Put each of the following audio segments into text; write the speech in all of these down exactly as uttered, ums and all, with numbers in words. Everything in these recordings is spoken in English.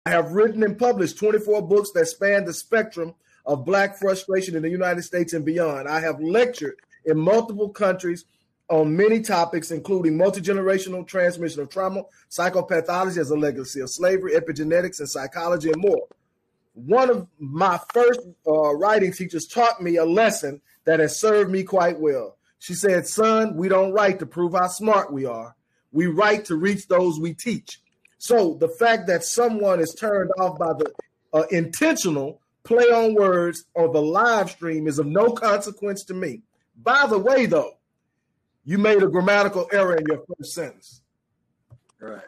I have written and published twenty-four books that span the spectrum of Black frustration in the United States and beyond. I have lectured in multiple countries on many topics, including multi-generational transmission of trauma, psychopathology as a legacy of slavery, epigenetics, and psychology, and more. One of my first uh, writing teachers taught me a lesson that has served me quite well. She said, son, we don't write to prove how smart we are. We write to reach those we teach. So the fact that someone is turned off by the uh, intentional play on words on the live stream is of no consequence to me. By the way, though, you made a grammatical error in your first sentence. Right.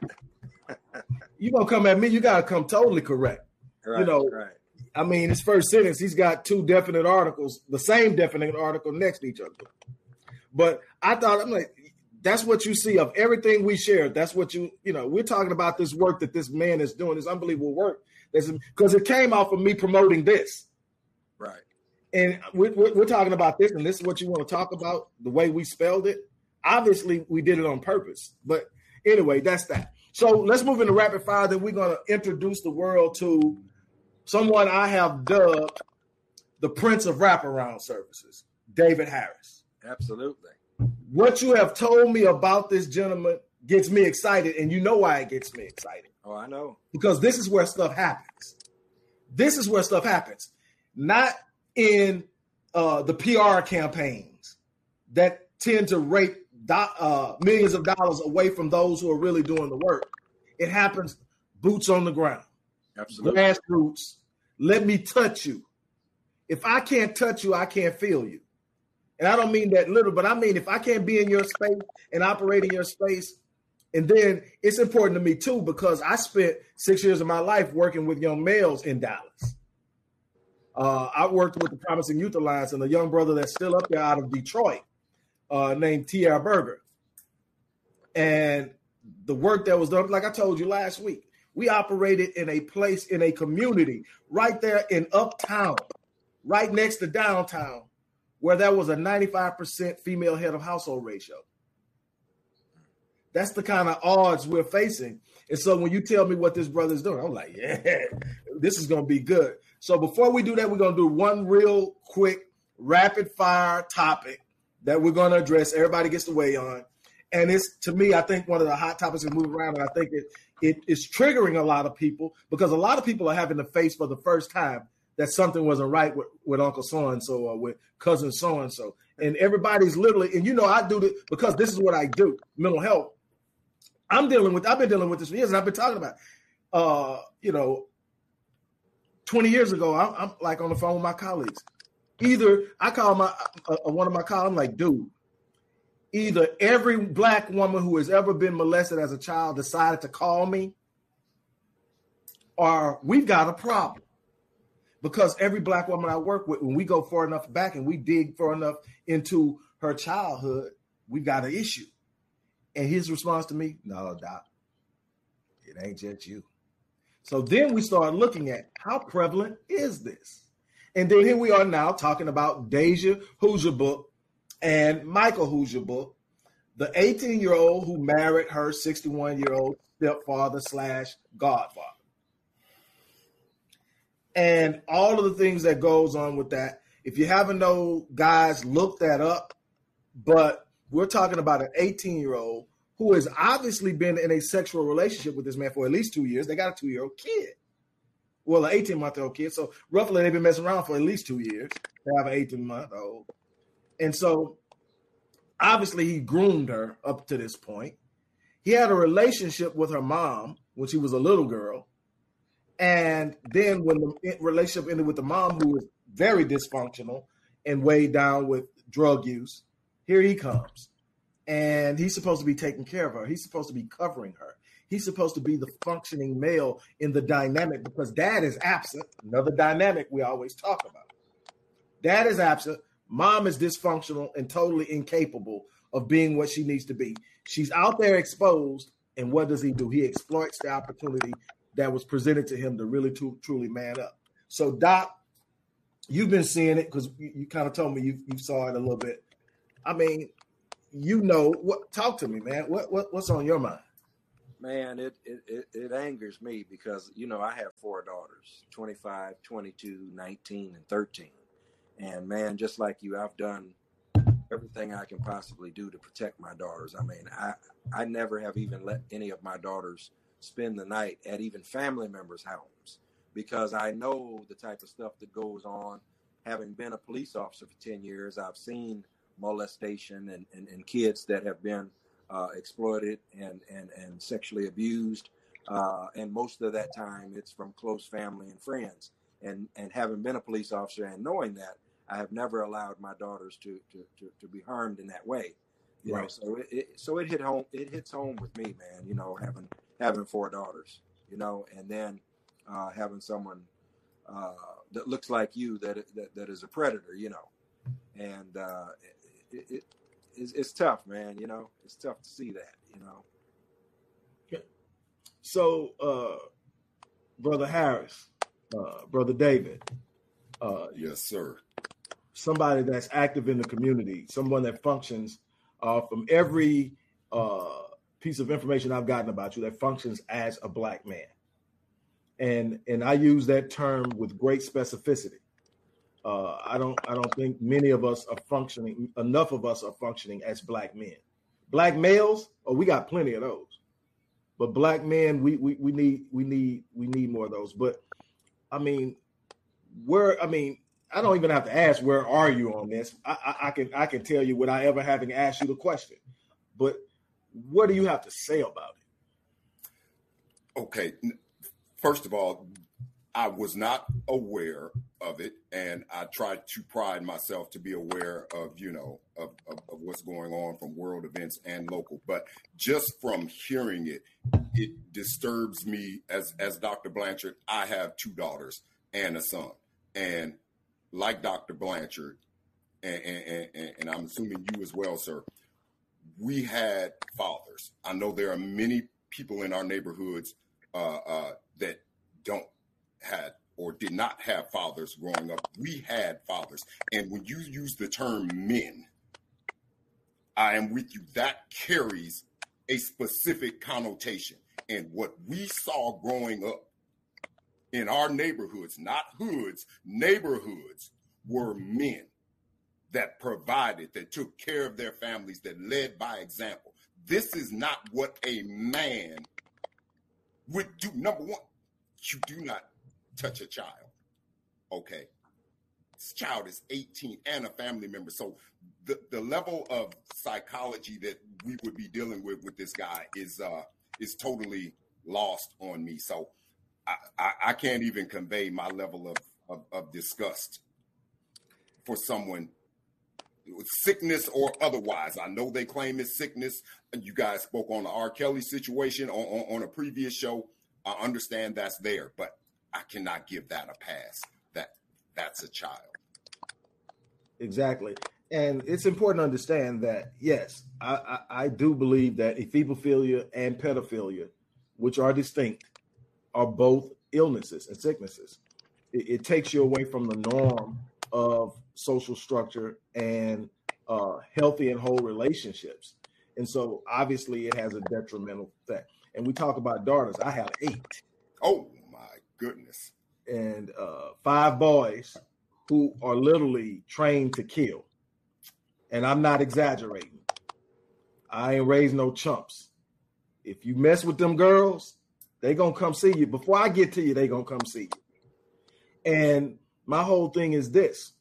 You gonna come at me, you gotta come totally correct. Right, you know, right. I mean, his first sentence, he's got two definite articles, the same definite article next to each other. But I thought, I'm like, that's what you see of everything we shared. That's what you, you know, we're talking about this work that this man is doing, this unbelievable work. Because it came off of me promoting this. Right. And we're, we're talking about this, and this is what you want to talk about, the way we spelled it. Obviously, we did it on purpose. But anyway, that's that. So let's move into rapid fire. Then we're going to introduce the world to someone I have dubbed the Prince of Wraparound Services, David Harris. Absolutely. What you have told me about this gentleman gets me excited, and you know why it gets me excited. Oh, I know. Because this is where stuff happens. This is where stuff happens. Not in uh, the P R campaigns that tend to rape do- uh, millions of dollars away from those who are really doing the work. It happens boots on the ground. Absolutely. Grassroots. Let me touch you. If I can't touch you, I can't feel you. And I don't mean that little, but I mean if I can't be in your space and operate in your space, and then it's important to me too, because I spent six years of my life working with young males in Dallas. Uh, I worked with the Promising Youth Alliance and a young brother that's still up there out of Detroit uh, named T R Berger. And the work that was done, like I told you last week, we operated in a place, in a community right there in Uptown, right next to downtown, where there was a ninety-five percent female head of household ratio. That's the kind of odds we're facing. And so when you tell me what this brother's doing, I'm like, yeah, this is going to be good. So before we do that, we're going to do one real quick rapid fire topic that we're going to address. Everybody gets to weigh on. And it's, to me, I think one of the hot topics that move around. And I think it, it is triggering a lot of people because a lot of people are having to face for the first time that something wasn't right with, with Uncle so-and-so or with cousin so-and-so. And everybody's literally, and you know, I do this because this is what I do, mental health. I'm dealing with, I've been dealing with this for years, and I've been talking about, uh, you know, twenty years ago, I'm, I'm like on the phone with my colleagues. Either I call my uh, one of my colleagues, I'm like, dude, either every Black woman who has ever been molested as a child decided to call me, or we've got a problem. Because every Black woman I work with, when we go far enough back and we dig far enough into her childhood, we've got an issue. And his response to me, no, doc, it ain't just you. So then we start looking at how prevalent is this? And then here we are now talking about Deja Hoosier book and Michael Hoosier book, the eighteen-year-old who married her sixty-one-year-old stepfather slash godfather. And all of the things that goes on with that. If you haven't know, guys, look that up. But we're talking about an eighteen-year-old who has obviously been in a sexual relationship with this man for at least two years. They got a two-year-old kid. Well, an eighteen-month-old kid. So roughly they've been messing around for at least two years. They have an eighteen-month-old. And so obviously he groomed her up to this point. He had a relationship with her mom when she was a little girl. And then when the relationship ended with the mom, who was very dysfunctional and weighed down with drug use, here he comes. And he's supposed to be taking care of her. He's supposed to be covering her. He's supposed to be the functioning male in the dynamic because dad is absent. Another dynamic we always talk about. Dad is absent. Mom is dysfunctional and totally incapable of being what she needs to be. She's out there exposed. And what does he do? He exploits the opportunity that was presented to him to really to, truly man up. So, Doc, you've been seeing it because you, you kind of told me you, you saw it a little bit. I mean, you know, what? Talk to me, man. What, what what's on your mind? Man, it, it, it, it angers me because, you know, I have four daughters, twenty-five, twenty-two, nineteen, and thirteen. And man, just like you, I've done everything I can possibly do to protect my daughters. I mean, I, I never have even let any of my daughters spend the night at even family members' homes because I know the type of stuff that goes on. Having been a police officer for ten years, I've seen molestation and, and, and kids that have been uh, exploited and, and, and sexually abused. Uh, and most of that time it's from close family and friends. And, and having been a police officer and knowing that, I have never allowed my daughters to, to, to, to be harmed in that way. You Right. know, so it, it so it hit home. It hits home with me, man. You know, having having four daughters. You know, and then uh, having someone uh, that looks like you that, that that is a predator. You know, and uh, it, it it's, it's tough, man. You know, it's tough to see that. You know. So, uh, Brother Harris, uh, Brother David, uh, yes, sir. Somebody that's active in the community, someone that functions uh, from every uh, piece of information I've gotten about you that functions as a black man. And and I use that term with great specificity. Uh, I don't I don't think many of us are functioning, enough of us are functioning as black men. Black males, oh, we got plenty of those. But black men, we we we need we need we need more of those. But I mean, where I mean, I don't even have to ask where are you on this. I, I, I can I can tell you without ever having asked you the question. But what do you have to say about it? Okay, first of all, I was not aware of it, and I tried to pride myself to be aware of, you know, of, of, of what's going on from world events and local. But just from hearing it, it disturbs me. As as Doctor Blanchard, I have two daughters and a son, and like Doctor Blanchard, and, and, and, and I'm assuming you as well, sir, we had fathers. I know there are many people in our neighborhoods uh, uh, that don't have or did not have fathers growing up. We had fathers. And when you use the term men, I am with you. That carries a specific connotation. And what we saw growing up in our neighborhoods, not hoods, neighborhoods, were men that provided, that took care of their families, that led by example. This is not what a man would do. Number one, you do not touch a child. Okay. This child is eighteen and a family member. So the, the level of psychology that we would be dealing with with this guy is uh, is totally lost on me. So I, I, I can't even convey my level of, of, of disgust for someone with sickness or otherwise. I know they claim it's sickness. You guys spoke on the R. Kelly situation on, on, on a previous show. I understand that's there, but I cannot give that a pass. That that's a child. Exactly. And it's important to understand that, yes, I, I, I do believe that ephebophilia and pedophilia, which are distinct, are both illnesses and sicknesses. It, it takes you away from the norm of social structure and uh, healthy and whole relationships. And so obviously it has a detrimental effect. And we talk about daughters. I have eight. Oh, my goodness. And uh, five boys who are literally trained to kill. And I'm not exaggerating. I ain't raised no chumps. If you mess with them girls, they going to come see you. Before I get to you, they going to come see you. And my whole thing is this.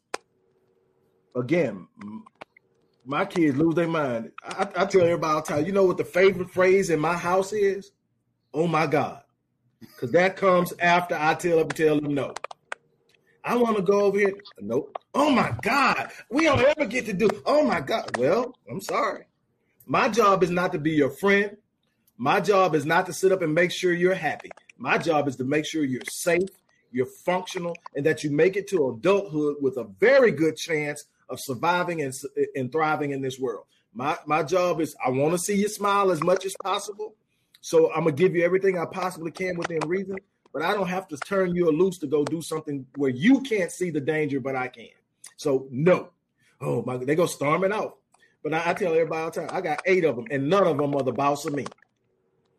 Again, my kids lose their mind. I, I tell everybody all the time, you know what the favorite phrase in my house is? Oh, my God. Because that comes after I tell them, tell them no. I want to go over here. Nope. Oh, my God. We don't ever get to do. Oh, my God. Well, I'm sorry. My job is not to be your friend. My job is not to sit up and make sure you're happy. My job is to make sure you're safe, you're functional, and that you make it to adulthood with a very good chance of surviving and, and thriving in this world. My, my job is I want to see you smile as much as possible. So I'm going to give you everything I possibly can within reason, but I don't have to turn you loose to go do something where you can't see the danger, but I can. So no. Oh, my, they go storming out. But I, I tell everybody all the time, I got eight of them, and none of them are the boss of me.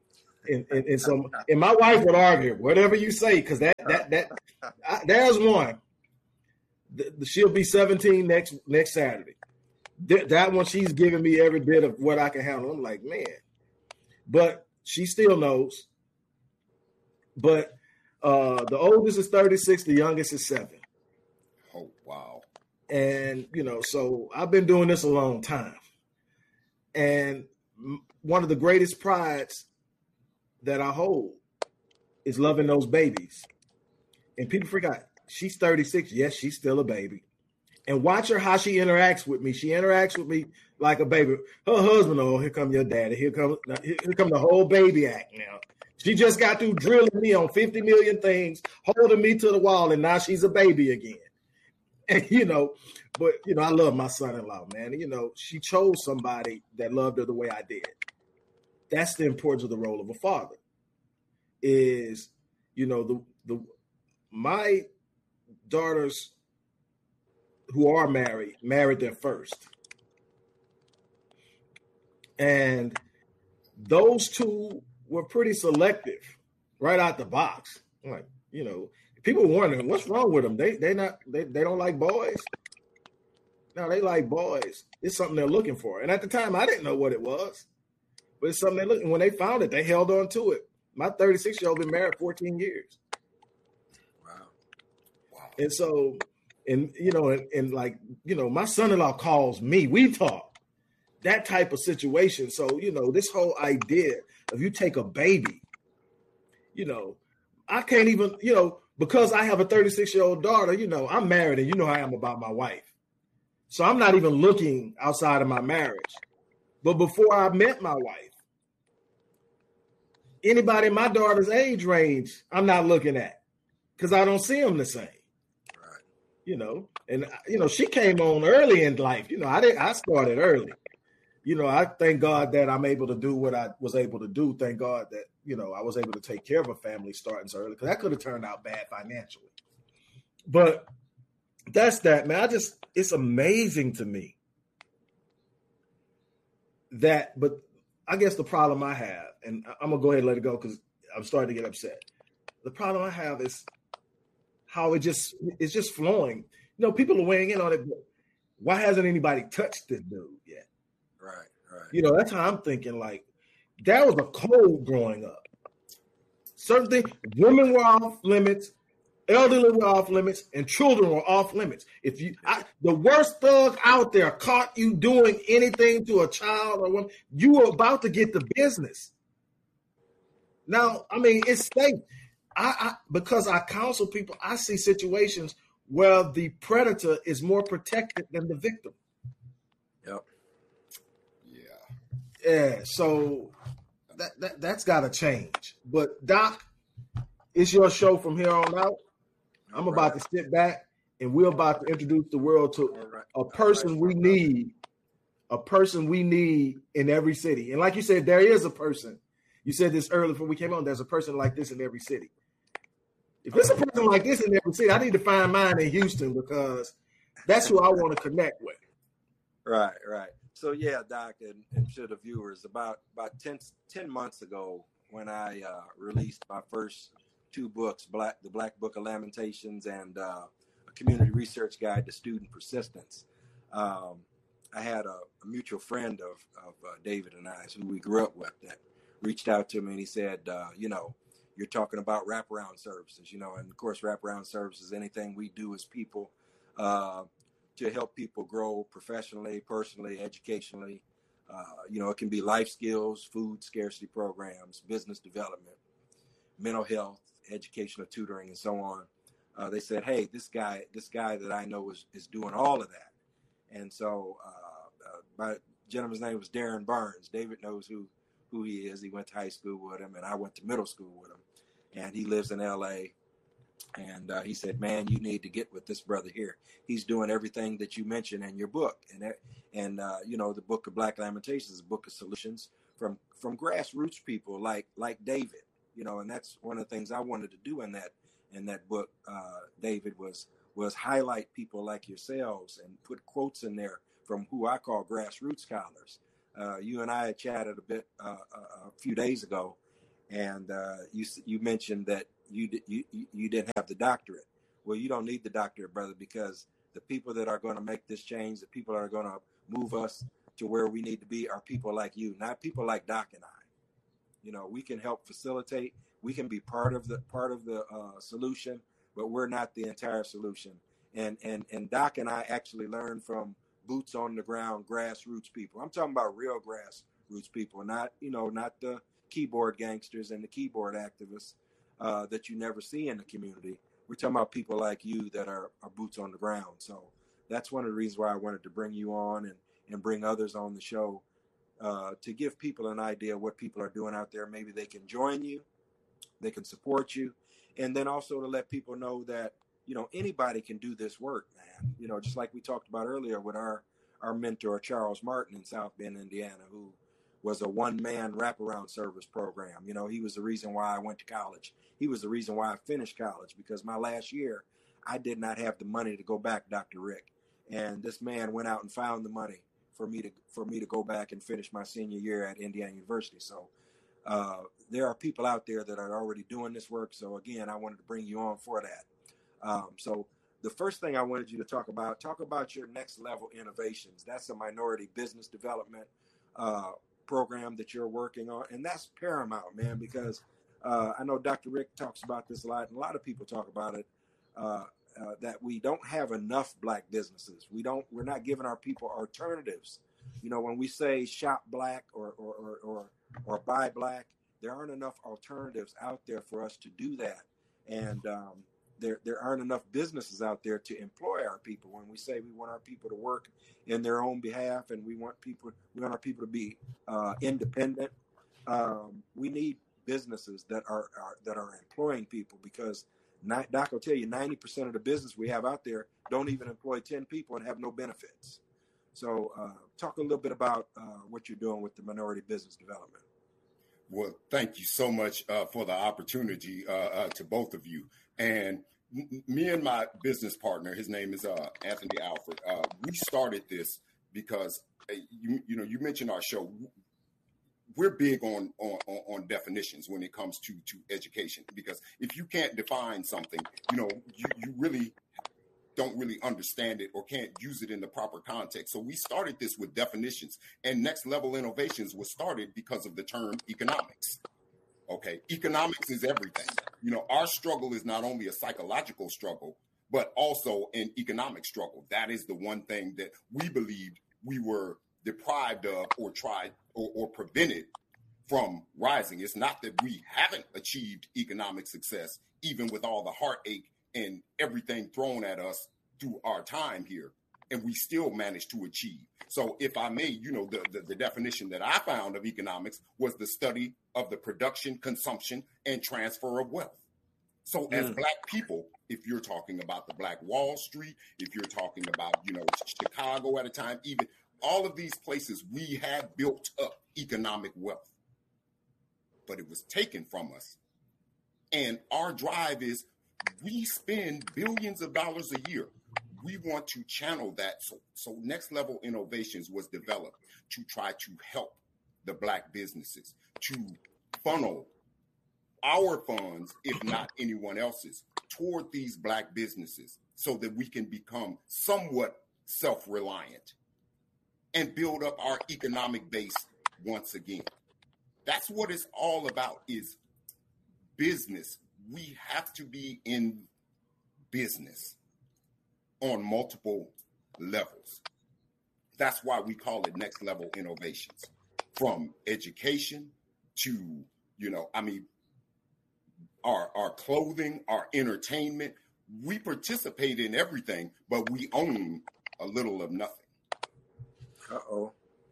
and, and, and so, and my wife would argue, whatever you say, because that that that I, there's one. The, the, she'll be seventeen next next Saturday. Th- that one, she's giving me every bit of what I can handle. I'm like, man, but she still knows. But uh, the oldest is thirty-six, the youngest is seven. Oh wow! And you know, so I've been doing this a long time, and one of the greatest prides that I hold is loving those babies. And people forgot, she's thirty-six. Yes, she's still a baby. And watch her how she interacts with me. She interacts with me like a baby. Her husband, oh, here come your daddy. Here come, here come the whole baby act now. She just got through drilling me on fifty million things, holding me to the wall, and now she's a baby again. And, you know, but, you know, I love my son-in-law, man. And, you know, she chose somebody that loved her the way I did. That's the importance of the role of a father is, you know, the the my daughters who are married, married their first. And those two were pretty selective right out the box. Like, you know, people wondering what's wrong with them. They they not they, they don't like boys. No, they like boys. It's something they're looking for. And at the time, I didn't know what it was. But it's something they look. And when they found it, they held on to it. My thirty-six-year-old been married fourteen years. Wow. Wow. And so, and, you know, and, and like, you know, my son-in-law calls me. We talk. That type of situation. So, you know, this whole idea of you take a baby, you know, I can't even, you know, because I have a thirty-six-year-old daughter, you know, I'm married and you know how I am about my wife. So I'm not even looking outside of my marriage. But before I met my wife, anybody in my daughter's age range, I'm not looking at because I don't see them the same. Right. You know, and, you know, she came on early in life. You know, I didn't, I started early. You know, I thank God that I'm able to do what I was able to do. Thank God that, you know, I was able to take care of a family starting so early because that could have turned out bad financially. But that's that, man. I just, it's amazing to me that, but I guess the problem I have, and I'm going to go ahead and let it go because I'm starting to get upset. The problem I have is how it just, it's just flowing. You know, people are weighing in on it, but why hasn't anybody touched this dude yet? Right, right. You know, that's how I'm thinking. Like, that was a code growing up. Certain things, women were off limits, elderly were off limits, and children were off limits. If you, I, the worst thug out there caught you doing anything to a child or woman, you were about to get the business. Now, I mean, it's safe. I, I because I counsel people, I see situations where the predator is more protected than the victim. Yep. Yeah. Yeah. So that, that that's got to change. But Doc, it's your show from here on out. I'm about right. to sit back and we're about to introduce the world to right. a person right. we need, a person we need in every city. And like you said, there is a person. You said this earlier before we came on. There's a person like this in every city. If there's a person like this in every city, I need to find mine in Houston because that's who I want to connect with. Right, right. So yeah, Doc, and, and to the viewers, about about ten, ten months ago when I uh, released my first two books, Black the Black Book of Lamentations and uh, a community research guide to student persistence. Um, I had a, a mutual friend of, of uh, David and I, who we grew up with, that reached out to me and he said, uh, you know, you're talking about wraparound services, you know, and of course, wraparound services, anything we do as people uh, to help people grow professionally, personally, educationally. Uh, you know, it can be life skills, food scarcity programs, business development, mental health, educational tutoring, and so on. Uh, they said, hey, this guy, this guy that I know is, is doing all of that. And so uh, uh, my gentleman's name was Darren Burns. David knows who, who he is. He went to high school with him, and I went to middle school with him. And he lives in L A. And uh, he said, man, you need to get with this brother here. He's doing everything that you mentioned in your book. And, and uh, you know, the Book of Black Lamentations is a book of solutions from, from grassroots people like like David. You know, and that's one of the things I wanted to do in that in that book, uh, David, was was highlight people like yourselves and put quotes in there from who I call grassroots scholars. Uh, you and I had chatted a bit uh, a, a few days ago, And uh, you you mentioned that you, you you didn't have the doctorate. Well, you don't need the doctorate, brother, because the people that are going to make this change, the people that are going to move us to where we need to be, are people like you, not people like Doc and I. You know, we can help facilitate. We can be part of the part of the uh, solution, but we're not the entire solution. And and and Doc and I actually learned from boots on the ground, grassroots people. I'm talking about real grassroots people, not you know, not the keyboard gangsters and the keyboard activists uh, that you never see in the community. We're talking about people like you that are, are boots on the ground. So that's one of the reasons why I wanted to bring you on and, and bring others on the show uh, to give people an idea of what people are doing out there. Maybe they can join you, they can support you, and then also to let people know that, you know, anybody can do this work, man. You know, just like we talked about earlier with our, our mentor, Charles Martin in South Bend, Indiana, who was a one-man wraparound service program. You know, he was the reason why I went to college. He was the reason why I finished college, because my last year, I did not have the money to go back, Doctor Rick. And this man went out and found the money for me to for me to go back and finish my senior year at Indiana University. So uh, there are people out there that are already doing this work. So again, I wanted to bring you on for that. Um, so the first thing I wanted you to talk about, talk about your next level innovations. That's a minority business development uh, program that you're working on. And that's paramount, man, because uh, I know Doctor Rick talks about this a lot, and a lot of people talk about it, uh, uh, that we don't have enough black businesses. We don't, we're not giving our people alternatives. You know, when we say shop black or, or, or, or, or buy black, there aren't enough alternatives out there for us to do that. And um, there, there aren't enough businesses out there to employ our people. When we say we want our people to work in their own behalf, and we want people, we want our people to be uh, independent. Um, we need businesses that are, are that are employing people, because not, Doc will tell you ninety percent of the business we have out there don't even employ ten people and have no benefits. So uh, talk a little bit about uh, what you're doing with the minority business development. Well, thank you so much uh, for the opportunity uh, uh, to both of you. And m- me and my business partner, his name is uh, Anthony Alfred. Uh, we started this because uh, you, you know you mentioned our show. We're big on, on on definitions when it comes to to education, because if you can't define something, you know you, you really don't really understand it or can't use it in the proper context. So we started this with definitions, and Next Level Innovations was started because of the term economics. Okay, economics is everything. You know, our struggle is not only a psychological struggle, but also an economic struggle. That is the one thing that we believed we were deprived of or tried or, or prevented from rising. It's not that we haven't achieved economic success, even with all the heartache and everything thrown at us through our time here, and we still managed to achieve. So if I may, you know, the, the, the definition that I found of economics was the study of the production, consumption, and transfer of wealth. So as mm. Black people, if you're talking about the Black Wall Street, if you're talking about, you know, Chicago at a time, even all of these places, we have built up economic wealth, but it was taken from us. And our drive is, we spend billions of dollars a year. We want to channel that. So, so Next Level Innovations was developed to try to help the Black businesses to funnel our funds, if not anyone else's, toward these Black businesses so that we can become somewhat self-reliant and build up our economic base once again. That's what it's all about, is business. We have to be in business on multiple levels. That's why we call it Next Level Innovations. From education to, you know, I mean, our, our clothing, our entertainment, we participate in everything, but we own a little of nothing. Uh-oh.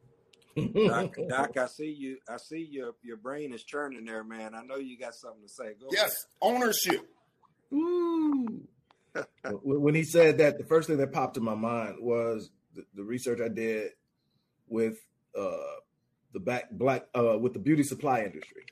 Doc, Doc, I see you. I see your your brain is churning there, man. I know you got something to say. Go yes, ahead. Ownership. Ooh. When he said that, the first thing that popped in my mind was the, the research I did with uh, the back black uh, with the beauty supply industry.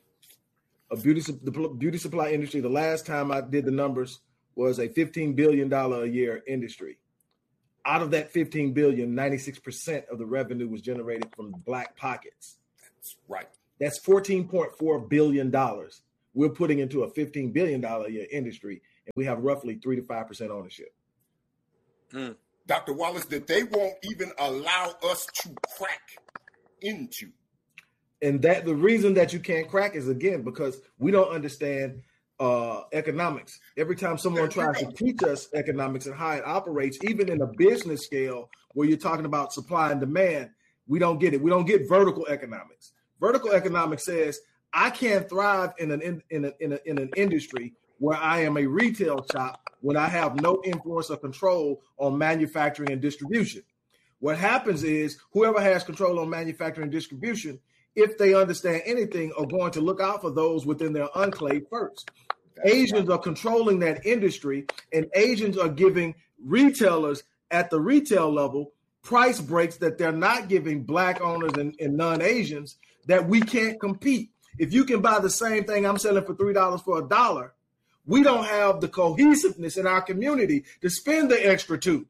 A beauty the beauty supply industry. The last time I did the numbers was a fifteen billion dollars a year industry. Out of that fifteen billion dollars, ninety-six percent of the revenue was generated from Black pockets. That's right. That's fourteen point four billion dollars. We're putting into a fifteen billion dollars a year industry, and we have roughly three to five percent ownership. Mm. Doctor Wallace, that they won't even allow us to crack into. And that the reason that you can't crack is, again, because we don't understand uh, economics. Every time someone tries to teach us economics and how it operates, even in a business scale where you're talking about supply and demand, we don't get it. We don't get vertical economics. Vertical economics says I can't thrive in an in, in, a, in, a, in an industry where I am a retail shop when I have no influence or control on manufacturing and distribution. What happens is whoever has control on manufacturing and distribution, if they understand anything, are going to look out for those within their enclave first. That's Asians right. are controlling that industry, and Asians are giving retailers at the retail level price breaks that they're not giving Black owners and, and non-Asians, that we can't compete. If you can buy the same thing I'm selling for three dollars for a dollar, we don't have the cohesiveness in our community to spend the extra two.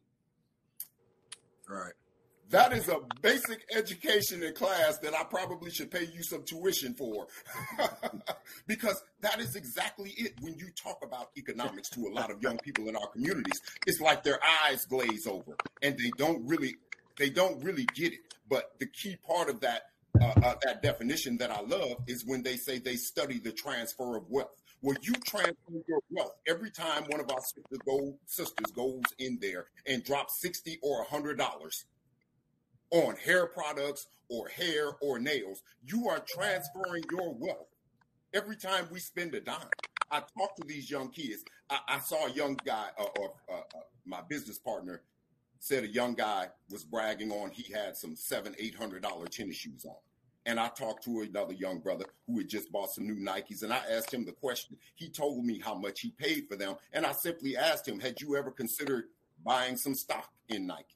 Right. That is a basic education in class that I probably should pay you some tuition for. Because that is exactly it. When you talk about economics to a lot of young people in our communities, it's like their eyes glaze over and they don't really, they don't really get it. But the key part of that, uh, uh, that definition that I love is when they say they study the transfer of wealth. Well, you transfer your wealth every time one of our sister go, sisters goes in there and drops sixty or one hundred dollars on hair products or hair or nails. You are transferring your wealth every time we spend a dime. I talk to these young kids. I, I saw a young guy, uh, or uh, uh, my business partner said a young guy was bragging on he had some seven, eight hundred dollar tennis shoes on. And I talked to another young brother who had just bought some new Nikes, and I asked him the question. He told me how much he paid for them, and I simply asked him, had you ever considered buying some stock in Nike?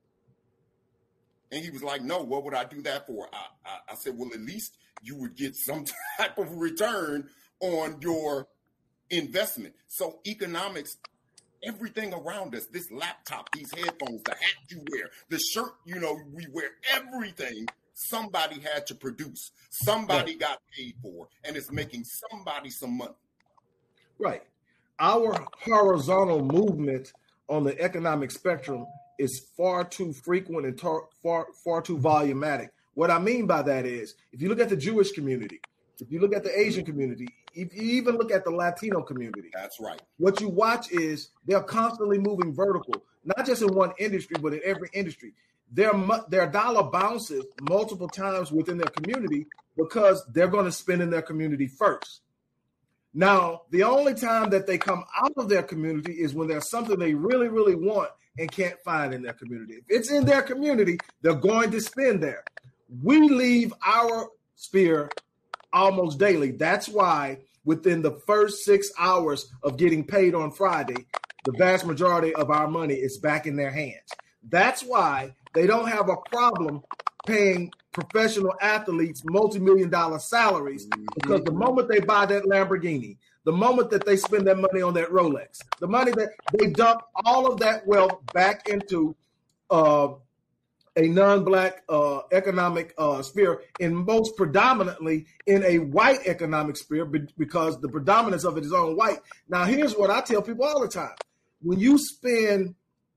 And he was like, no, what would I do that for? I, I, I said, well, at least you would get some type of return on your investment. So economics, everything around us, this laptop, these headphones, the hat you wear, the shirt, you know, we wear, everything somebody had to produce. Somebody right. got paid for, and it's making somebody some money. Right. Our horizontal movement on the economic spectrum is far too frequent and tar- far, far too volumatic. What I mean by that is, if you look at the Jewish community, if you look at the Asian community, if you even look at the Latino community, that's right. What you watch is they're constantly moving vertical, not just in one industry, but in every industry. Their, their dollar bounces multiple times within their community because they're going to spend in their community first. Now, the only time that they come out of their community is when there's something they really, really want and can't find in their community. If it's in their community, they're going to spend there. We leave our sphere almost daily. That's why within the first six hours of getting paid on Friday, the vast majority of our money is back in their hands. That's why they don't have a problem paying professional athletes multi-million dollar salaries, because the moment they buy that Lamborghini, the moment that they spend that money on that Rolex, the money that they dump all of that wealth back into uh, a non-Black uh, economic uh, sphere, and most predominantly in a white economic sphere, because the predominance of it is on white. Now, here's what I tell people all the time. When you spend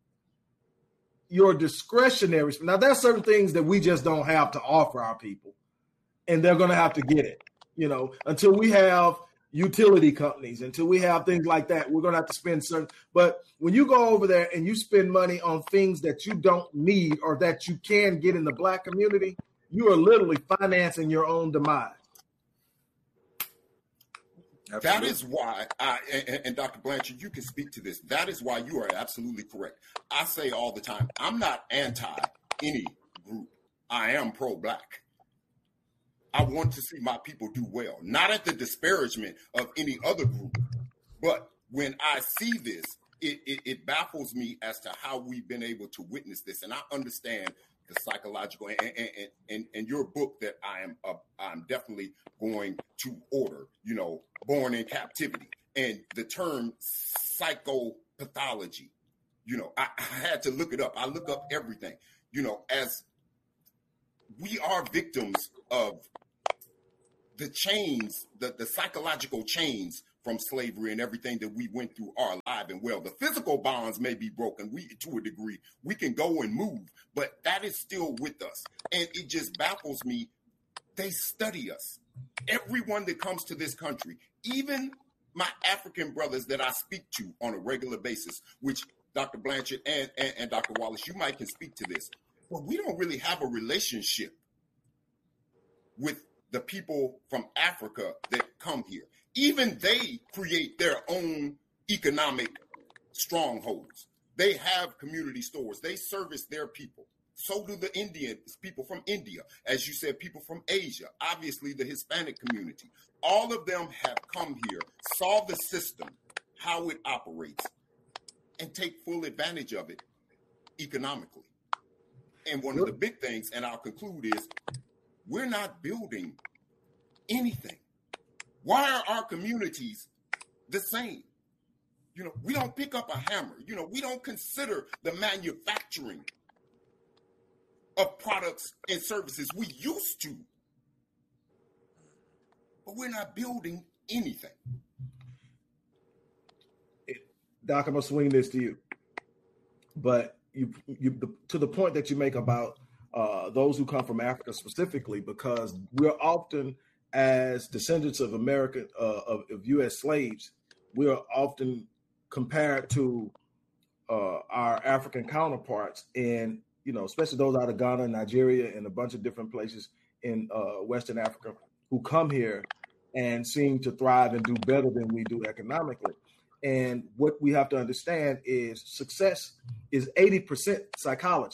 your discretionary, now there are certain things that we just don't have to offer our people, and they're going to have to get it, you know, until we have utility companies, until we have things like that, we're going to have to spend certain, but when you go over there and you spend money on things that you don't need or that you can get in the Black community, you are literally financing your own demise. Absolutely. That is why, I, and, and Doctor Blanchard, you can speak to this. That is why you are absolutely correct. I say all the time, I'm not anti any group. I am pro-Black. I want to see my people do well, not at the disparagement of any other group. But when I see this, it, it, it baffles me as to how we've been able to witness this. And I understand the psychological and, and, and, and your book that I am uh, I'm definitely going to order, you know, Born in Captivity, and the term psychopathology. You know, I, I had to look it up. I look up everything, you know, as we are victims of the chains, the, the psychological chains from slavery and everything that we went through are alive and well. The physical bonds may be broken. We, to a degree, we can go and move, but that is still with us. And it just baffles me. They study us. Everyone that comes to this country, even my African brothers that I speak to on a regular basis, which Doctor Blanchard and, and, and Doctor Wallace, you might can speak to this. Well, we don't really have a relationship with the people from Africa that come here. Even they create their own economic strongholds. They have community stores. They service their people. So do the Indians, people from India. As you said, people from Asia, obviously the Hispanic community. All of them have come here, saw the system, how it operates, and take full advantage of it economically. And one of the big things, and I'll conclude, is we're not building anything. Why are our communities the same? You know, we don't pick up a hammer. You know, we don't consider the manufacturing of products and services. We used to, but we're not building anything. Doc, I'm gonna swing this to you, but you, you to the point that you make about uh, those who come from Africa specifically, because we're often, as descendants of American uh, of, of U S slaves, we are often compared to uh, our African counterparts, and you know, especially those out of Ghana, Nigeria, and a bunch of different places in uh, Western Africa who come here and seem to thrive and do better than we do economically. And what we have to understand is success is eighty percent psychology.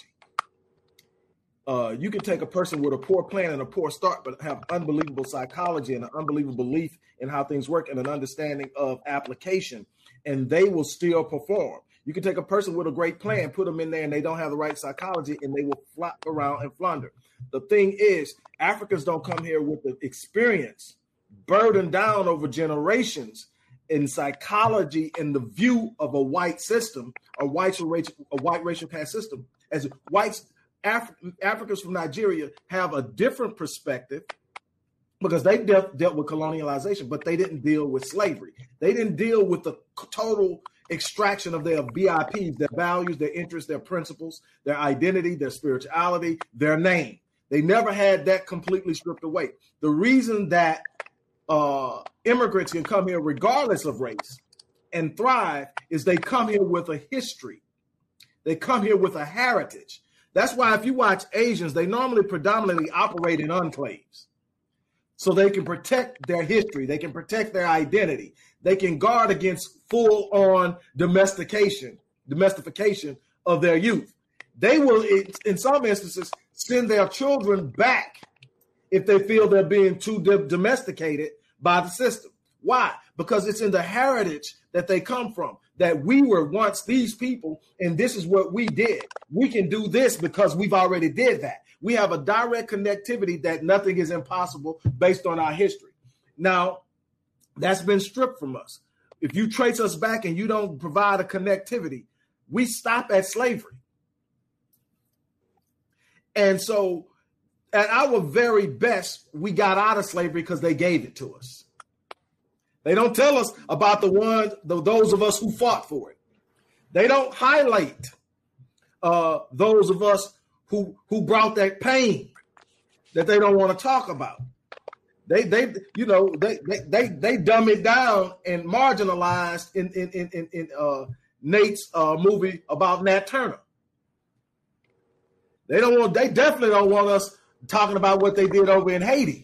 Uh, you can take a person with a poor plan and a poor start, but have unbelievable psychology and an unbelievable belief in how things work and an understanding of application, and they will still perform. You can take a person with a great plan, put them in there, and they don't have the right psychology, and they will flop around and flounder. The thing is, Africans don't come here with the experience burdened down over generations in psychology and the view of a white system, a white racial, a white racial caste system. As whites, Af- Africans from Nigeria have a different perspective because they dealt, dealt with colonialization, but they didn't deal with slavery. They didn't deal with the total extraction of their V I Ps, their values, their interests, their principles, their identity, their spirituality, their name. They never had that completely stripped away. The reason that uh, immigrants can come here regardless of race and thrive is they come here with a history. They come here with a heritage. That's why if you watch Asians, they normally predominantly operate in enclaves. So they can protect their history. They can protect their identity. They can guard against full-on domestication, domestication of their youth. They will, in some instances, send their children back if they feel they're being too domesticated by the system. Why? Because it's in the heritage that they come from, that we were once these people, and this is what we did. We can do this because we've already did that. We have a direct connectivity that nothing is impossible based on our history. Now, that's been stripped from us. If you trace us back and you don't provide a connectivity, we stop at slavery. And so at our very best, we got out of slavery because they gave it to us. They don't tell us about the ones, the, those of us who fought for it. They don't highlight uh, those of us who who brought that pain that they don't want to talk about. They they you know they they they, they dumb it down and marginalized in in in in, in uh, Nate's uh, movie about Nat Turner. They don't want. They definitely don't want us talking about what they did over in Haiti.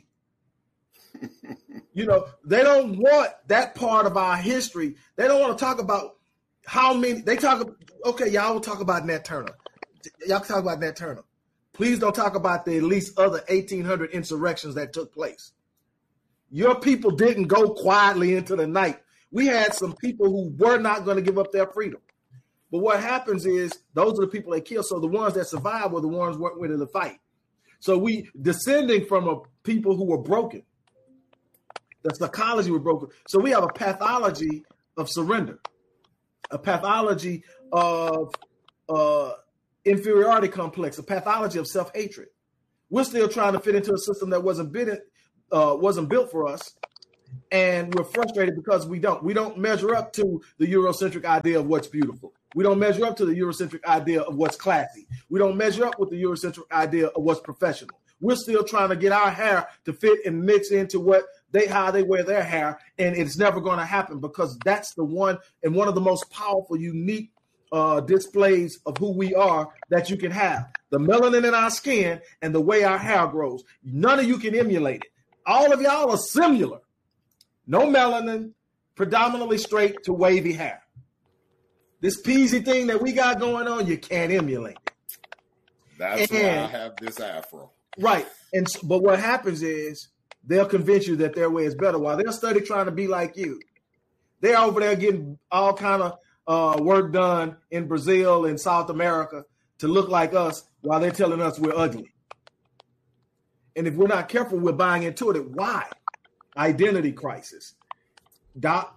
You know, they don't want that part of our history. They don't want to talk about how many. They talk. Okay, y'all will talk about Nat Turner. Y'all can talk about Nat Turner. Please don't talk about the at least other eighteen hundred insurrections that took place. Your people didn't go quietly into the night. We had some people who were not going to give up their freedom. But what happens is those are the people they kill. So the ones that survived were the ones who weren't willing to fight. So we descending from a people who were broken. The psychology was broken. So we have a pathology of surrender, a pathology of uh, inferiority complex, a pathology of self-hatred. We're still trying to fit into a system that wasn't built, uh, wasn't built for us. And we're frustrated because we don't. We don't measure up to the Eurocentric idea of what's beautiful. We don't measure up to the Eurocentric idea of what's classy. We don't measure up with the Eurocentric idea of what's professional. We're still trying to get our hair to fit and mix into what they how they wear their hair, and it's never going to happen because that's the one and one of the most powerful, unique uh, displays of who we are that you can have. The melanin in our skin and the way our hair grows. None of you can emulate it. All of y'all are similar. No melanin, predominantly straight to wavy hair. This peasy thing that we got going on, you can't emulate it. That's and, why I have this afro. Right. And but what happens is they'll convince you that their way is better while they'll study trying to be like you. They're over there getting all kind of uh, work done in Brazil and South America to look like us while they're telling us we're ugly. And if we're not careful, we're buying into it. Why? Identity crisis. Doc?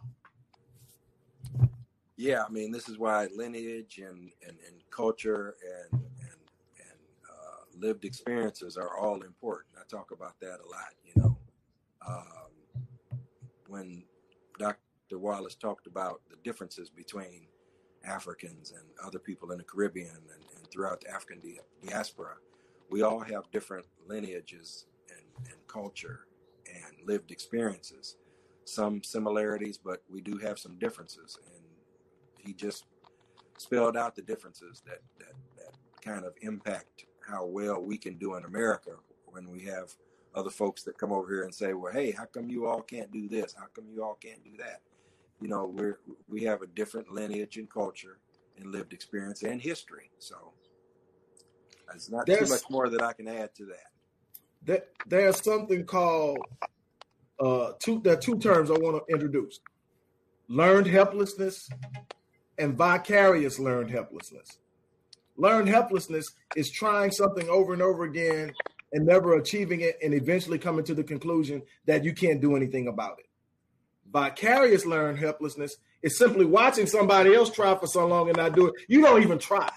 Yeah, I mean, this is why lineage and, and, and culture and and, and uh, lived experiences are all important. I talk about that a lot, you know. Um, when Doctor Wallace talked about the differences between Africans and other people in the Caribbean and, and throughout the African di- diaspora, we all have different lineages and, and culture and lived experiences, some similarities, but we do have some differences. And he just spelled out the differences that, that, that kind of impact how well we can do in America when we have other folks that come over here and say, well, hey, how come you all can't do this? How come you all can't do that? You know, we're, we have a different lineage and culture and lived experience and history. So there's not there's, too much more that I can add to that. That there's something called uh, two. There are two terms I want to introduce: learned helplessness and vicarious learned helplessness. Learned helplessness is trying something over and over again and never achieving it, and eventually coming to the conclusion that you can't do anything about it. Vicarious learned helplessness is simply watching somebody else try for so long and not do it. You don't even try.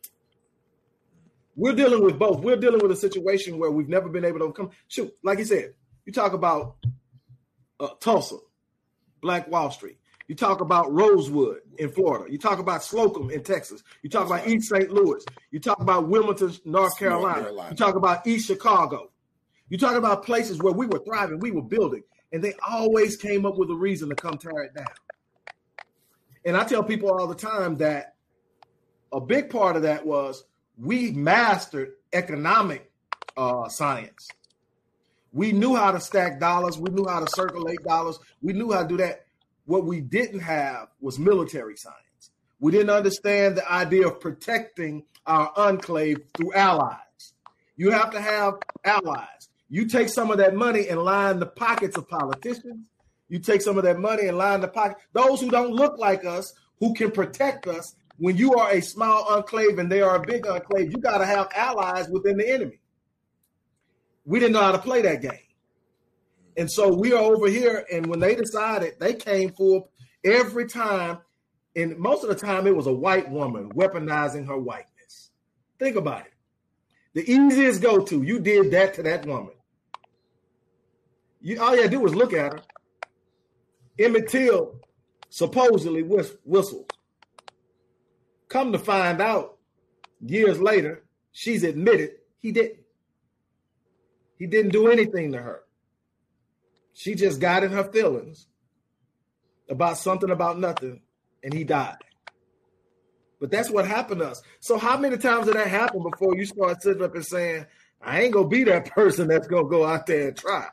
We're dealing with both. We're dealing with a situation where we've never been able to overcome. Shoot, like you said, you talk about uh, Tulsa, Black Wall Street. You talk about Rosewood in Florida. You talk about Slocum in Texas. You talk about East Saint Louis. You talk about Wilmington, North Carolina. North Carolina. You talk about East Chicago. You talk about places where we were thriving, we were building, and they always came up with a reason to come tear it down. And I tell people all the time that a big part of that was we mastered economic uh, science. We knew how to stack dollars. We knew how to circulate dollars. We knew how to do that. What we didn't have was military science. We didn't understand the idea of protecting our enclave through allies. You have to have allies. You take some of that money and line the pockets of politicians. You take some of that money and line the pocket. Those who don't look like us, who can protect us. When you are a small enclave and they are a big enclave, you got to have allies within the enemy. We didn't know how to play that game. And so we are over here, and when they decided, they came for every time, and most of the time it was a white woman weaponizing her whiteness. Think about it. The easiest go-to, you did that to that woman. You, all you had to do was look at her. Emmett Till supposedly whistled. Come to find out, years later, she's admitted he didn't. He didn't do anything to her. She just got in her feelings about something about nothing, and he died. But that's what happened to us. So how many times did that happen before you start sitting up and saying, I ain't going to be that person that's going to go out there and try?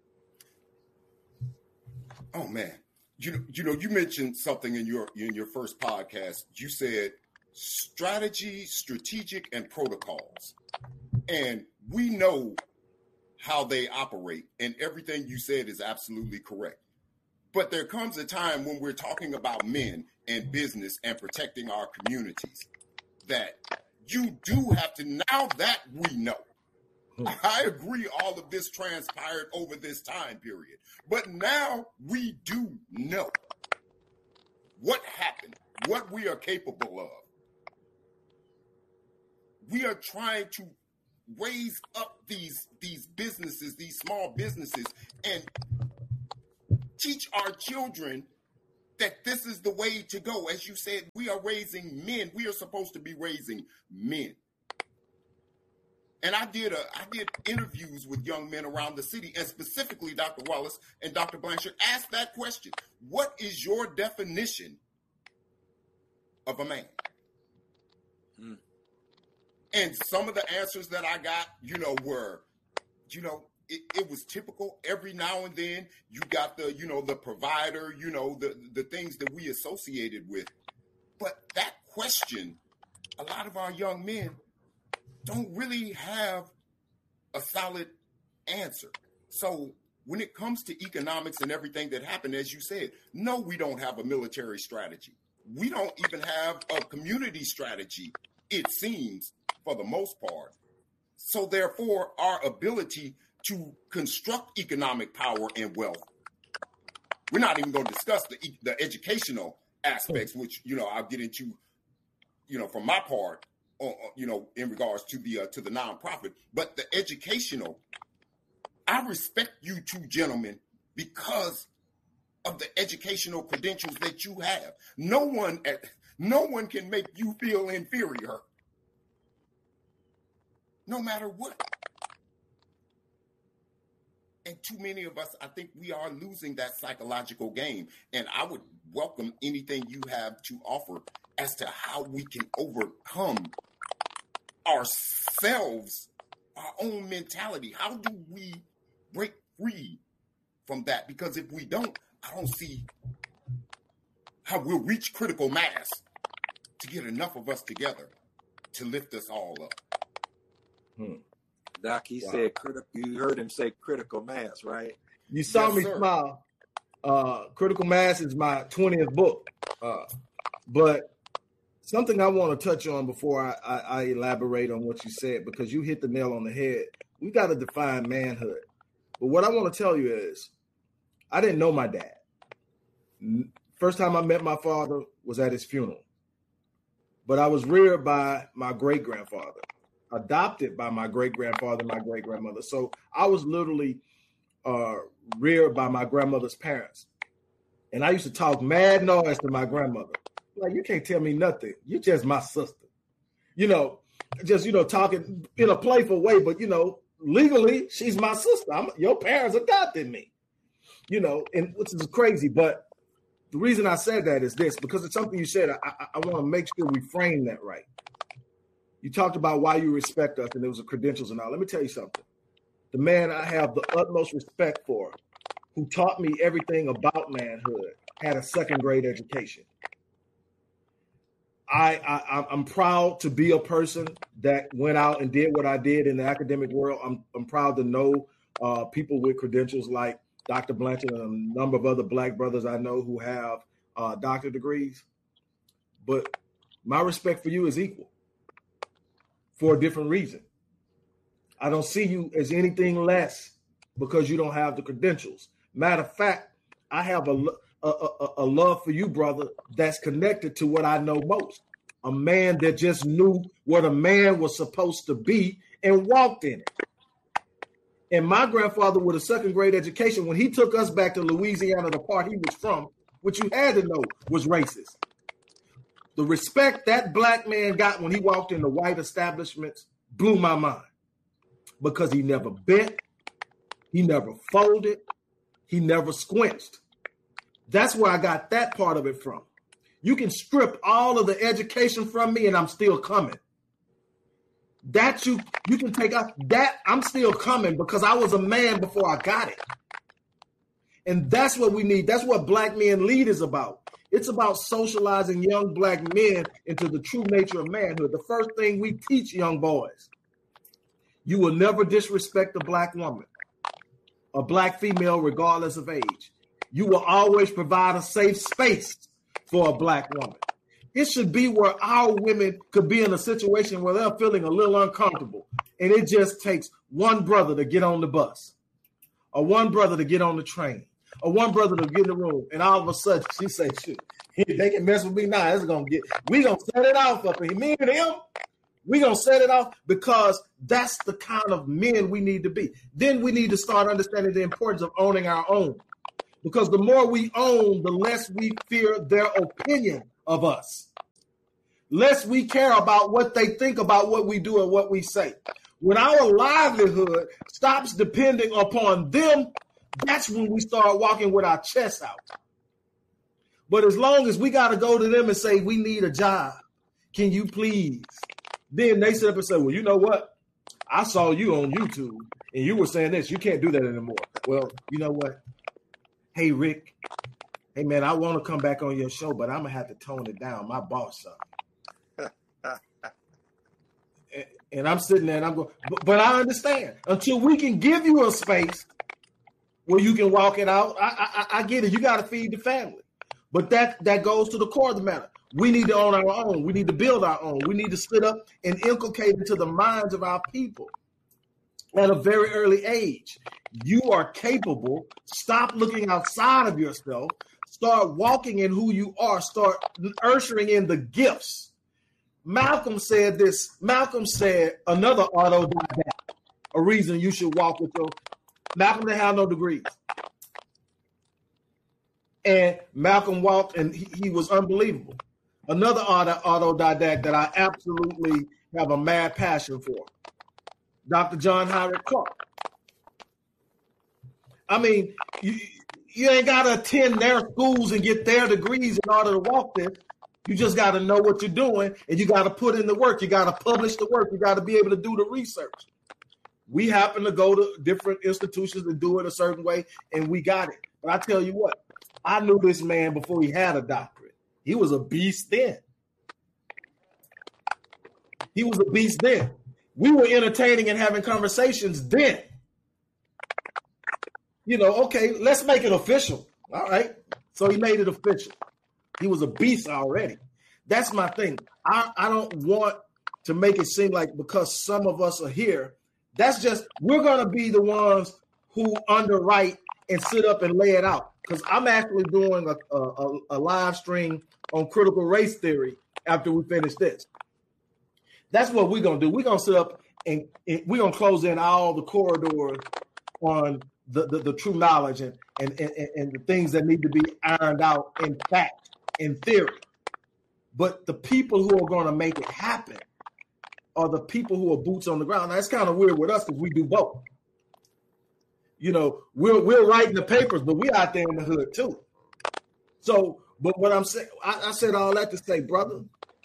Oh, man. You, you know, you mentioned something in your in your first podcast. You said strategy, strategic, and protocols. And we know how they operate, and everything you said is absolutely correct. But there comes a time when we're talking about men and business and protecting our communities that you do have to, now that we know, I agree all of this transpired over this time period, but now we do know what happened, what we are capable of. We are trying to raise up these these businesses, these small businesses, and teach our children that this is the way to go. As you said, we are raising men. We are supposed to be raising men. And I did a I did interviews with young men around the city, and specifically Doctor Wallace and Doctor Blanchard asked that question. What is your definition of a man? Hmm. And some of the answers that I got, you know, were, you know, it, it was typical. Every now and then you got the, you know, the provider, you know, the, the things that we associated with. But that question, a lot of our young men don't really have a solid answer. So when it comes to economics and everything that happened, as you said, no, we don't have a military strategy. We don't even have a community strategy, it seems, for the most part. So therefore, our ability to construct economic power and wealth, we're not even going to discuss the, the educational aspects, which, you know, I'll get into, you know, from my part, uh, you know, in regards to the uh, to the nonprofit. But the educational, I respect you two gentlemen because of the educational credentials that you have. No one, no one can make you feel inferior, no matter what. And too many of us, I think we are losing that psychological game. And I would welcome anything you have to offer as to how we can overcome ourselves, our own mentality. How do we break free from that? Because if we don't, I don't see how we'll reach critical mass to get enough of us together to lift us all up. Hmm. Doc, he wow. said, criti- you heard him say critical mass, right? You saw yes, me sir. smile. Uh, Critical Mass is my twentieth book. Uh, but something I want to touch on before I, I, I elaborate on what you said, because you hit the nail on the head. We got to define manhood. But what I want to tell you is, I didn't know my dad. First time I met my father was at his funeral. But I was reared by my great-grandfather, adopted by my great-grandfather, my great-grandmother. So I was literally uh, reared by my grandmother's parents. And I used to talk mad noise to my grandmother. Like, you can't tell me nothing. You're just my sister. You know, just, you know, talking in a playful way, but, you know, legally, she's my sister. I'm, your parents adopted me. You know, and which is crazy. But the reason I said that is this, because it's something you said. I, I, I want to make sure we frame that right. You talked about why you respect us, and there was the credentials and all. Let me tell you something. The man I have the utmost respect for, who taught me everything about manhood, had a second grade education. I, I I'm proud to be a person that went out and did what I did in the academic world. I'm I'm proud to know uh, people with credentials like Doctor Blanchard and a number of other Black brothers I know who have uh, doctorate degrees. But my respect for you is equal for a different reason. I don't see you as anything less because you don't have the credentials. Matter of fact, I have a, a, a, a love for you, brother, that's connected to what I know most. A man that just knew what a man was supposed to be and walked in it. And my grandfather with a second grade education, when he took us back to Louisiana, the part he was from, which you had to know was racist. The respect that Black man got when he walked into white establishments blew my mind, because he never bent, he never folded, he never squinched. That's where I got that part of it from. You can strip all of the education from me and I'm still coming. That you you can take out that I'm still coming because I was a man before I got it. And that's what we need. That's what Black Men Lead is about. It's about socializing young Black men into the true nature of manhood. The first thing we teach young boys: you will never disrespect a Black woman, a Black female, regardless of age. You will always provide a safe space for a Black woman. It should be where our women could be in a situation where they're feeling a little uncomfortable, and it just takes one brother to get on the bus, or one brother to get on the train, or one brother to get in the room, and all of a sudden she says, "Shoot, they can mess with me now. It's gonna get. We gonna set it off up here, me and him. We're going to set it off because that's the kind of men we need to be. Then we need to start understanding the importance of owning our own. Because the more we own, the less we fear their opinion of us. Less we care about what they think about what we do and what we say. When our livelihood stops depending upon them, that's when we start walking with our chests out. But as long as we got to go to them and say, we need a job, can you please? Then they sit up and say, well, you know what? I saw you on YouTube and you were saying this. You can't do that anymore. Well, you know what? Hey, Rick. Hey, man, I want to come back on your show, but I'm going to have to tone it down. My boss saw me. And I'm sitting there and I'm going, but, but I understand. Until we can give you a space where you can walk it out, I, I, I get it. You got to feed the family. But that, that goes to the core of the matter. We need to own our own. We need to build our own. We need to sit up and inculcate into the minds of our people at a very early age. You are capable. Stop looking outside of yourself. Start walking in who you are. Start ushering in the gifts. Malcolm said this. Malcolm said another autodidact, a reason you should walk with your. Malcolm didn't have no degrees. And Malcolm walked and he, he was unbelievable. Another auto, autodidact that I absolutely have a mad passion for, Doctor John Heinrich Clarke. I mean, you, you ain't got to attend their schools and get their degrees in order to walk this. You just got to know what you're doing, and you got to put in the work. You got to publish the work. You got to be able to do the research. We happen to go to different institutions and do it a certain way, and we got it. But I tell you what, I knew this man before he had a doctorate. He was a beast then. He was a beast then. We were entertaining and having conversations then. You know, okay, let's make it official. All right. So he made it official. He was a beast already. That's my thing. I, I don't want to make it seem like because some of us are here, that's just, we're going to be the ones who underwrite and sit up and lay it out. Because I'm actually doing a, a, a live stream on critical race theory after we finish this. That's what we're going to do. We're going to sit up and, and we're going to close in all the corridors on the, the, the true knowledge and, and, and, and the things that need to be ironed out in fact, in theory. But the people who are going to make it happen are the people who are boots on the ground. Now, that's kind of weird with us because we do both. You know, we're we're writing the papers, but we're out there in the hood too. So, but what I'm saying, I, I said all that to say, brother,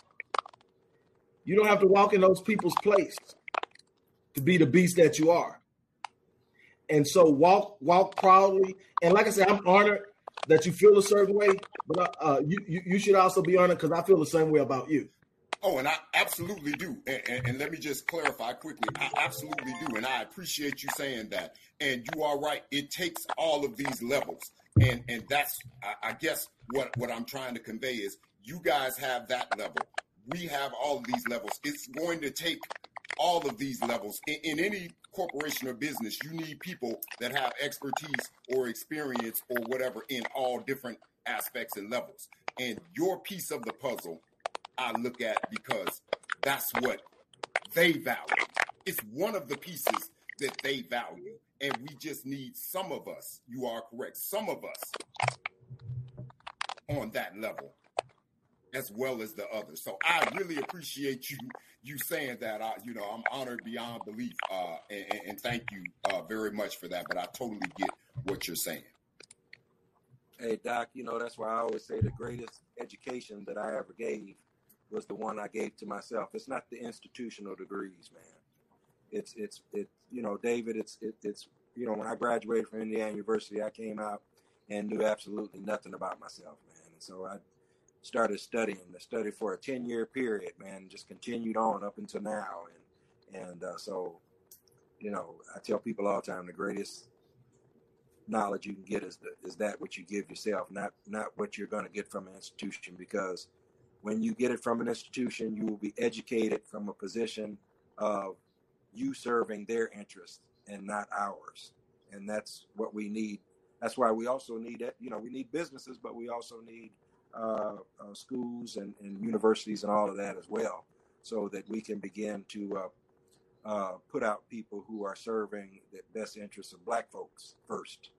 you don't have to walk in those people's place to be the beast that you are. And so walk walk proudly. And like I said, I'm honored that you feel a certain way, but uh, you, you you should also be honored because I feel the same way about you. Oh, and I absolutely do. And, and, and let me just clarify quickly. I absolutely do. And I appreciate you saying that. And you are right. It takes all of these levels. And and that's, I, I guess, what, what I'm trying to convey is you guys have that level. We have all of these levels. It's going to take all of these levels. In, in any corporation or business, you need people that have expertise or experience or whatever in all different aspects and levels. And your piece of the puzzle, I look at because that's what they value. It's one of the pieces that they value. And we just need some of us, you are correct, some of us on that level as well as the others. So I really appreciate you you saying that. I, you know, I'm honored beyond belief, uh, and, and thank you uh, very much for that. But I totally get what you're saying. Hey, Doc, you know, that's why I always say the greatest education that I ever gave was the one I gave to myself. It's not the institutional degrees, man. It's, it's, it, you know, David, it's, it, it's, you know, when I graduated from Indiana University, I came out and knew absolutely nothing about myself, man. And so I started studying, I studied for a ten year period, man, just continued on up until now. And, and, uh, so, you know, I tell people all the time, the greatest knowledge you can get is the, is that what you give yourself, not, not what you're going to get from an institution, because when you get it from an institution, you will be educated from a position of you serving their interests and not ours. And that's what we need. That's why we also need that, you know, we need businesses, but we also need uh, uh, schools and, and universities and all of that as well. so that we can begin to uh, uh, put out people who are serving the best interests of Black folks first.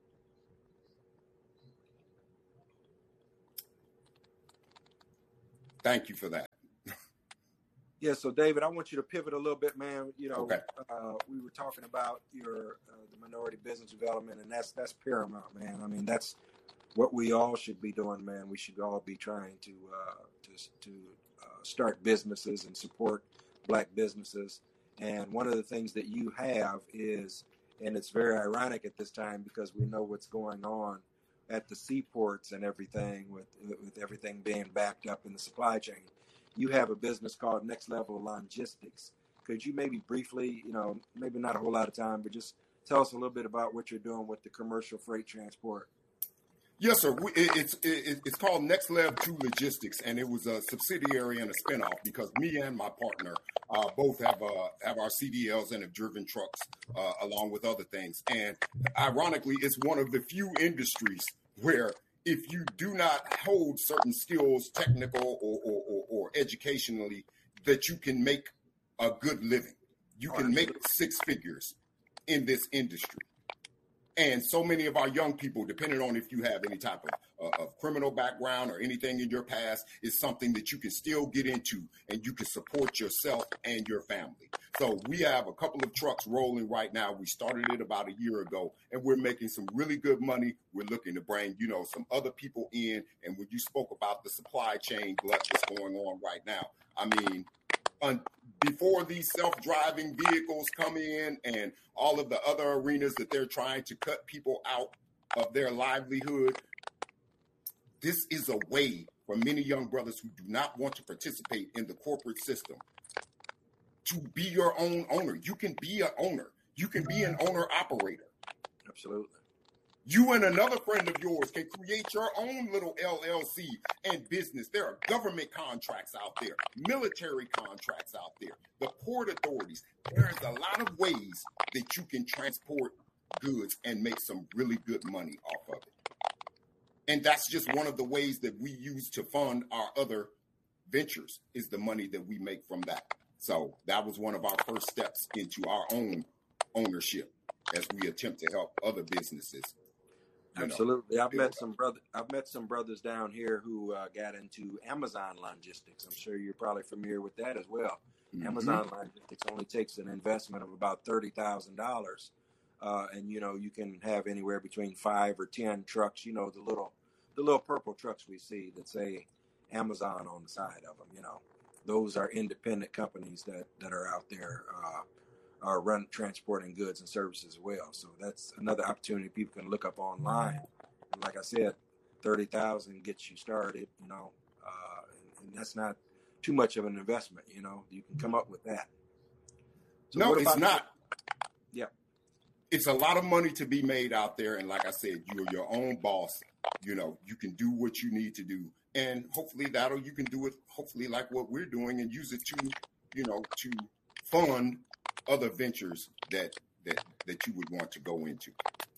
Thank you for that. Yeah, so David, I want you to pivot a little bit, man. You know, okay. uh, we were talking about your uh, the minority business development, and that's that's paramount, man. I mean, that's what we all should be doing, man. We should all be trying to uh, to to uh, start businesses and support Black businesses. And one of the things that you have is, and it's very ironic at this time because we know what's going on at the seaports and everything with with everything being backed up in the supply chain. You have a business called Next Level Logistics. Could you maybe briefly, you know, maybe not a whole lot of time, but just tell us a little bit about what you're doing with the commercial freight transport? Yes, sir. We, it, it's it, it's called Next Level two Logistics, and it was a subsidiary and a spinoff because me and my partner uh, both have uh, have our C D Ls and have driven trucks uh, along with other things. And ironically, it's one of the few industries where if you do not hold certain skills, technical or, or, or, or educationally, that you can make a good living. You can make six figures in this industry. And so many of our young people, depending on if you have any type of, uh, of criminal background or anything in your past, is something that you can still get into and you can support yourself and your family. So we have a couple of trucks rolling right now. We started it about a year ago, and we're making some really good money. We're looking to bring, you know, some other people in. And when you spoke about the supply chain glut that's going on right now, I mean, un- before these self-driving vehicles come in and all of the other arenas that they're trying to cut people out of their livelihood, this is a way for many young brothers who do not want to participate in the corporate system to be your own owner. You can be an owner. You can be an owner-operator. Absolutely. You and another friend of yours can create your own little L L C and business. There are government contracts out there, military contracts out there, the port authorities. There's a lot of ways that you can transport goods and make some really good money off of it. And that's just one of the ways that we use to fund our other ventures, is the money that we make from that. So that was one of our first steps into our own ownership as we attempt to help other businesses. Absolutely. I've met some brother. I've met some brothers down here who uh, got into Amazon Logistics. I'm sure you're probably familiar with that as well. Mm-hmm. Amazon Logistics only takes an investment of about thirty thousand dollars, uh, and you know you can have anywhere between five or ten trucks. You know the little, the little purple trucks we see that say Amazon on the side of them. You know, those are independent companies that that are out there. Uh, are run transporting goods and services as well. So that's another opportunity people can look up online. And like I said, thirty thousand gets you started, you know, uh, and, and that's not too much of an investment, you know, you can come up with that. So no, it's not. Yeah. It's a lot of money to be made out there. And like I said, you're your own boss, you know, you can do what you need to do. And hopefully that'll, you can do it, hopefully like what we're doing, and use it to, you know, to fund other ventures that that that you would want to go into.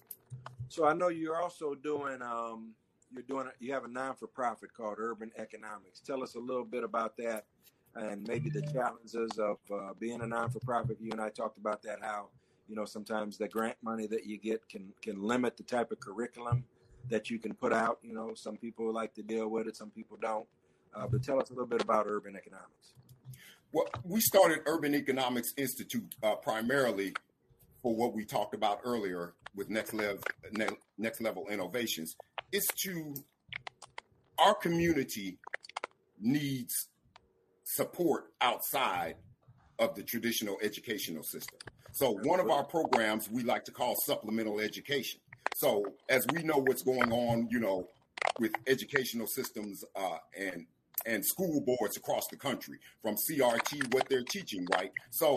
So I know you're also doing um you're doing you have a non-for-profit called Urban Economics. Tell us a little bit about that and maybe the challenges of uh, being a non-for-profit. You and I talked about that, how you know sometimes the grant money that you get can can limit the type of curriculum that you can put out. You know, some people like to deal with it, some people don't. Uh, but tell us a little bit about Urban Economics. Well, we started Urban Economics Institute uh, primarily for what we talked about earlier with Next Level, Next Level Innovations. It's to, our community needs support outside of the traditional educational system. So one of our programs we like to call supplemental education. So as we know what's going on, you know, with educational systems uh, and and school boards across the country, from C R T, what they're teaching, right? So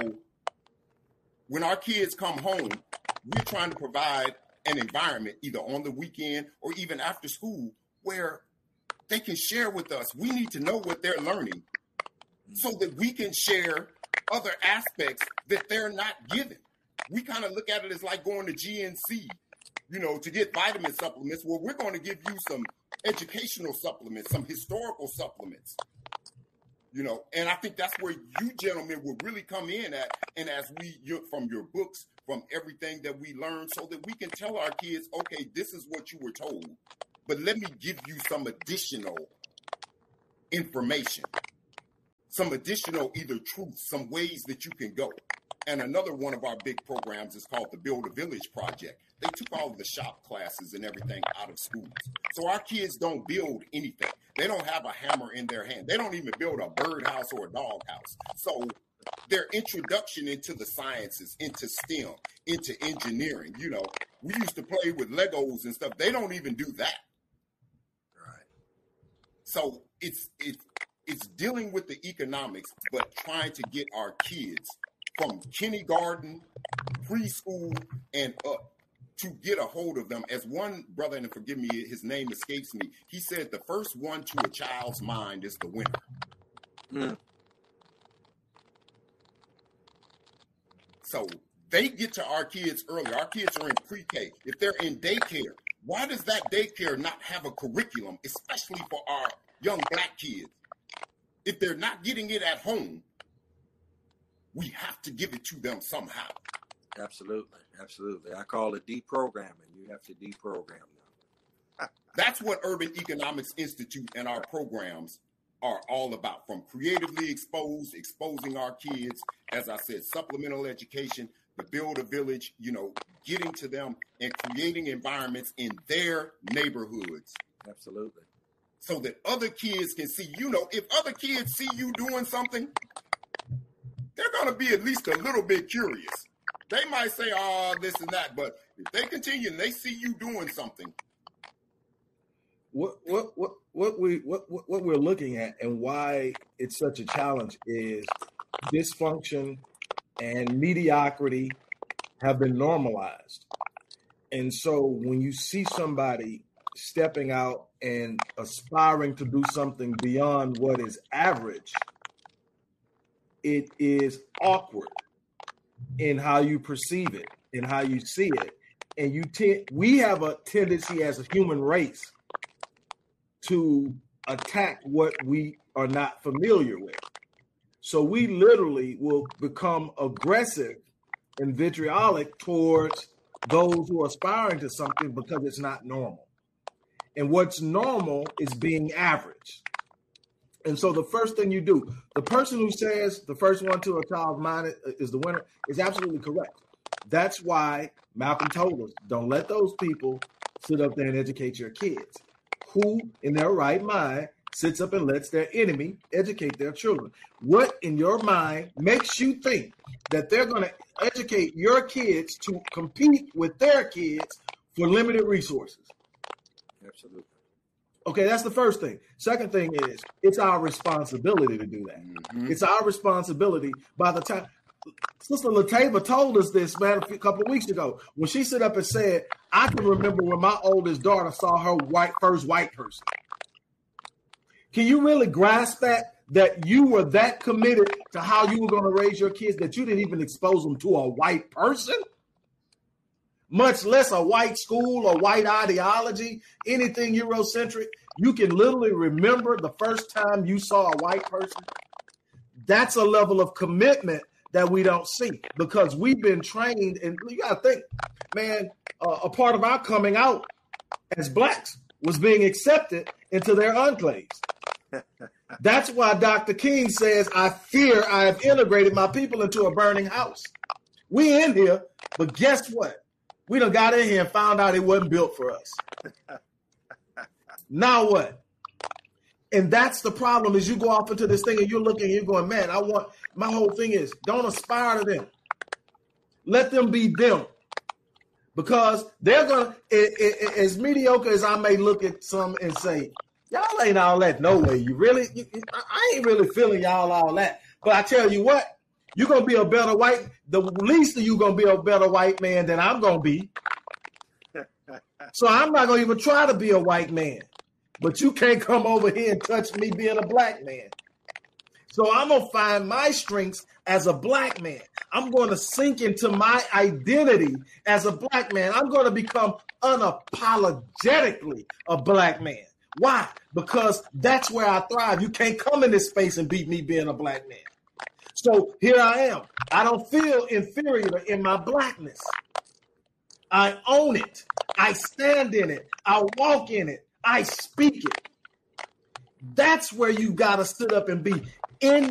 when our kids come home, we're trying to provide an environment either on the weekend or even after school where they can share with us. We need to know what they're learning so that we can share other aspects that they're not given. We kind of look at it as like going to G N C, you know, to get vitamin supplements. Well, we're going to give you some educational supplements, some historical supplements You know, and I think that's where you gentlemen will really come in at. And as we, you, from your books, from everything that we learn, so that we can tell our kids, okay, this is what you were told, but let me give you some additional information, some additional either truth, some ways that you can go. And another one of our big programs is called the Build a Village Project. They took all of the shop classes and everything out of schools. So our kids don't build anything. They don't have a hammer in their hand. They don't even build a birdhouse or a doghouse. So their introduction into the sciences, into STEM, into engineering, you know, we used to play with Legos and stuff. They don't even do that. Right. So it's it's it's dealing with the economics, but trying to get our kids from kindergarten, preschool, and up to get a hold of them. As one brother, and forgive me, his name escapes me, he said the first one to a child's mind is the winner. Mm. So they get to our kids early. Our kids are in pre-K. If they're in daycare, why does that daycare not have a curriculum, especially for our young black kids? If they're not getting it at home, we have to give it to them somehow. Absolutely. Absolutely. I call it deprogramming. You have to deprogram them. That's what Urban Economics Institute and our programs are all about. From creatively exposed, exposing our kids, as I said, supplemental education, the Build a Village, you know, getting to them and creating environments in their neighborhoods. Absolutely. So that other kids can see, you know, if other kids see you doing something, they're going to be at least a little bit curious. They might say, oh, this and that, but if they continue and they see you doing something. What what what what we what what we're looking at and why it's such a challenge is dysfunction and mediocrity have been normalized. And so when you see somebody stepping out and aspiring to do something beyond what is average, it is awkward in how you perceive it, in how you see it. And you tend, we have a tendency as a human race to attack what we are not familiar with. So we literally will become aggressive and vitriolic towards those who are aspiring to something because it's not normal. And what's normal is being average. And so the first thing you do, the person who says the first one to a child's mind is the winner is absolutely correct. That's why Malcolm told us, don't let those people sit up there and educate your kids. Who in their right mind sits up and lets their enemy educate their children? What in your mind makes you think that they're going to educate your kids to compete with their kids for limited resources? Absolutely. Okay, that's the first thing. Second thing is it's our responsibility to do that. Mm-hmm. It's our responsibility. By the time Sister Latava told us this, man, a couple of weeks ago, when she stood up and said, I can remember when my oldest daughter saw her white first white person. Can you really grasp that? That you were that committed to how you were going to raise your kids that you didn't even expose them to a white person? Much less a white school or white ideology, anything Eurocentric. You can literally remember the first time you saw a white person. That's a level of commitment that we don't see because we've been trained. And you got to think, man, uh, a part of our coming out as blacks was being accepted into their enclaves. That's why Doctor King says, I fear I have integrated my people into a burning house. We in here, but guess what? We done got in here and found out it wasn't built for us. Now what? And that's the problem is you go off into this thing and you're looking and you're going, man, I want, my whole thing is don't aspire to them. Let them be them. Because they're going to, as mediocre as I may look at some and say, y'all ain't all that, no way. You really, you, I ain't really feeling y'all all that. But I tell you what, you're going to be a better white, the least of you going to be a better white man than I'm going to be. So I'm not going to even try to be a white man. But you can't come over here and touch me being a black man. So I'm going to find my strengths as a black man. I'm going to sink into my identity as a black man. I'm going to become unapologetically a black man. Why? Because that's where I thrive. You can't come in this space and beat me being a black man. So here I am. I don't feel inferior in my blackness. I own it. I stand in it. I walk in it. I speak it. That's where you got to sit up and be in